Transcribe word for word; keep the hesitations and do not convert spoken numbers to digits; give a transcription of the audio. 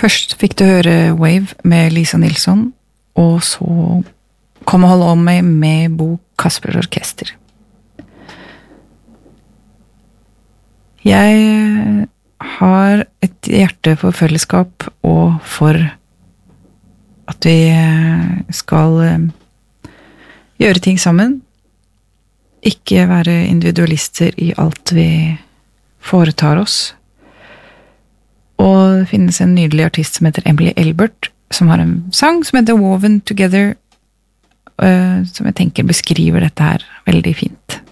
Først fikk du høre Wave med Lisa Nilsson, og så Kom og hold om meg med Bo Kaspers Orkester. Jeg har et hjerte for fellesskap og for at vi skal gjøre ting sammen. Ikke være individualister i alt vi foretar oss. Og det finnes en nydelig artist som heter Emily Elbert, som har en sang som heter Woven Together, som jeg tenker beskriver dette her veldig fint.